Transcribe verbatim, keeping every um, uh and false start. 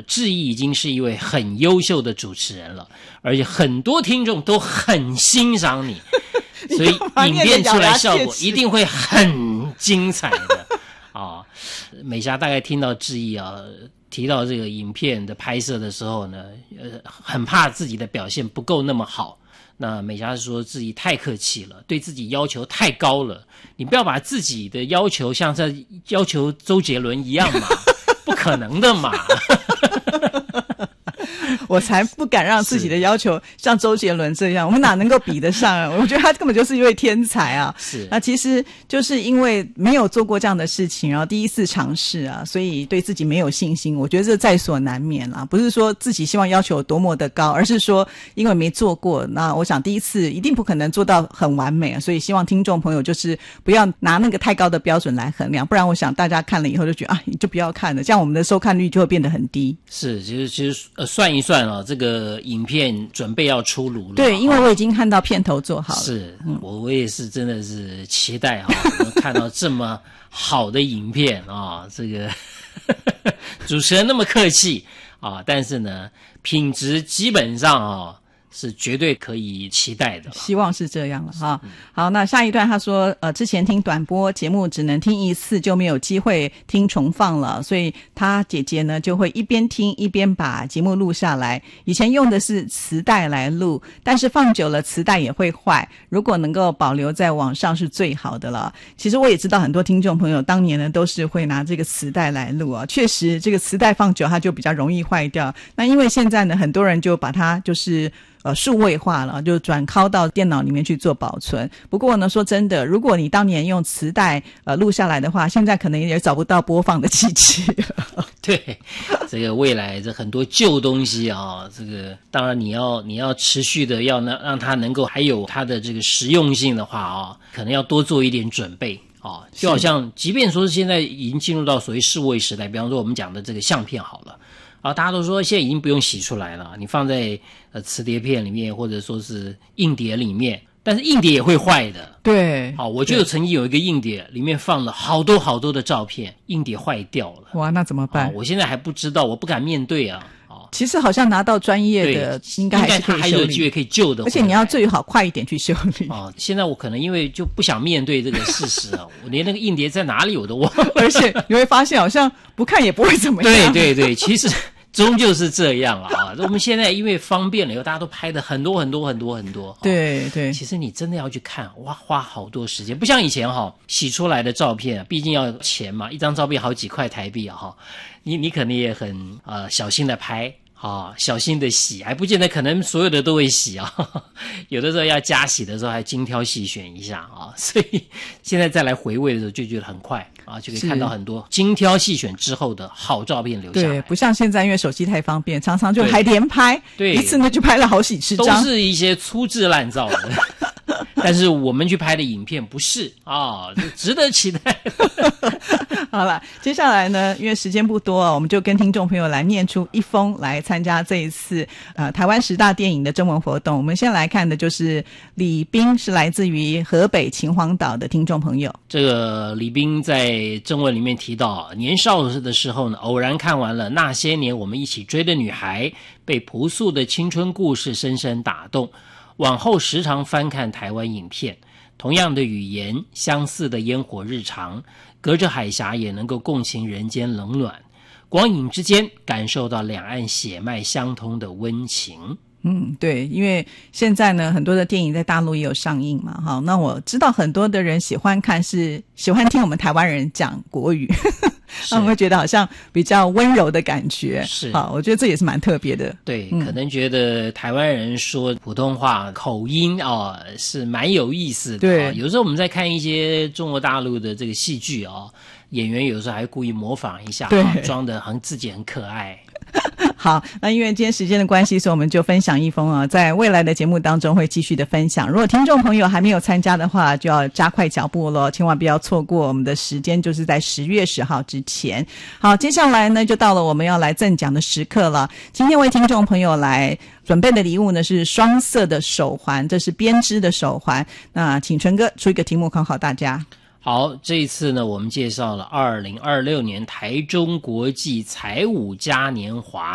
志毅已经是一位很优秀的主持人了，而且很多听众都很欣赏你，所以影片出来效果一定会很精彩的啊！美霞大概听到志毅啊提到这个影片的拍摄的时候呢，呃，很怕自己的表现不够那么好。那美霞说自己太客气了，对自己要求太高了，你不要把自己的要求像在要求周杰伦一样嘛，不可能的嘛。 我才不敢让自己的要求像周杰伦这样，我们哪能够比得上啊？我觉得他根本就是一位天才啊！ 是， 那其实就是因为没有做过这样的事情，然后第一次尝试啊，所以对自己没有信心。我觉得这在所难免啦，不是说自己希望要求有多么的高，而是说因为没做过，那我想第一次一定不可能做到很完美啊，所以希望听众朋友就是不要拿那个太高的标准来衡量，不然我想大家看了以后就觉得啊，你就不要看了，这样我们的收看率就会变得很低。 是，其实其实呃算一算啊，这个影片准备要出炉了。 对，因为我已经看到片头做好了。 是，嗯、我我也是真的是期待啊，能看到这么好的影片啊，这个主持人那么客气啊，但是呢，品质基本上啊是绝对可以期待的， 希望是这样了哈。好，那下一段他说，呃，之前听短播节目只能听一次，就没有机会听重放了，所以他姐姐呢就会一边听一边把节目录下来。以前用的是磁带来录，但是放久了磁带也会坏，如果能够保留在网上是最好的了。其实我也知道很多听众朋友当年呢都是会拿这个磁带来录啊，确实这个磁带放久它就比较容易坏掉。那因为现在呢很多人就把它就是呃，数位化了，就转拷到电脑里面去做保存。不过呢，说真的，如果你当年用磁带呃录下来的话，现在可能也找不到播放的机器了。 对，这个未来这很多旧东西啊，这个当然你要你要持续的要让让它能够还有它的这个实用性的话啊，可能要多做一点准备啊。就好像，即便说是现在已经进入到所谓数位时代，比方说我们讲的这个相片好了。啊，大家都说现在已经不用洗出来了，你放在呃磁碟片里面或者说是硬碟里面，但是硬碟也会坏的。 对， 好，我就曾经有一个硬碟，里面放了好多好多的照片，硬碟坏掉了。 哇，那怎么办？ 啊、我现在还不知道，我不敢面对啊。啊， 其实好像拿到专业的，应该还是可以修理， 应该还有机会可以救的。 而且你要最好快一点去修理。 啊，现在我可能因为就不想面对这个事实啊，我连那个硬碟在哪里我都忘了。 而且你会发现，好像不看也不会怎么样。 对对对，其实。终究是这样了啊！我们现在因为方便了以后，大家都拍的很多很多很多很多。 对对， 其实你真的要去看，哇，花好多时间，不像以前哈，洗出来的照片，毕竟要钱嘛，一张照片好几块台币啊哈，你你可能也很呃小心的拍。啊，小心的洗，还不见得可能所有的都会洗啊，有的时候要加洗的时候还精挑细选一下啊，所以现在再来回味的时候就觉得很快啊，就可以看到很多精挑细选之后的好照片留下来。 对，不像现在因为手机太方便，常常就还连拍， 对， 一次呢就拍了好几十张， 都是一些粗制滥造的。但是我们去拍的影片不是啊，就值得期待。 好了，接下来呢，因为时间不多，我们就跟听众朋友来念出一封来参加这一次呃台湾十大电影的征文活动。我们先来看的就是李斌，是来自于河北秦皇岛的听众朋友。 这个李斌在征文里面提到，年少的时候呢，偶然看完了《那些年我们一起追的女孩》，被朴素的青春故事深深打动。往后时常翻看台湾影片，同样的语言，相似的烟火日常，隔着海峡也能够共情人间冷暖，光影之间感受到两岸血脉相通的温情。 嗯，对，因为现在呢，很多的电影在大陆也有上映嘛，哈。那我知道很多的人喜欢看，是喜欢听我们台湾人讲国语，他们会觉得好像比较温柔的感觉。 是， 好，我觉得这也是蛮特别的。 对， 嗯、 可能觉得台湾人说普通话口音啊、哦、是蛮有意思的。 对、 哦，有时候我们在看一些中国大陆的这个戏剧啊、哦，演员有时候还故意模仿一下， 对， 哦、装得好像自己很可爱。 好，那因为今天时间的关系，所以我们就分享一封啊，在未来的节目当中会继续的分享。如果听众朋友还没有参加的话，就要加快脚步咯，千万不要错过我们的时间，就是在十月十号之前。好，接下来呢，就到了我们要来赠奖的时刻了。今天为听众朋友来准备的礼物呢是双色的手环，这是编织的手环。那请纯哥出一个题目考考大家。 好，这一次呢，我们介绍了二零二六年台中国际财舞嘉年华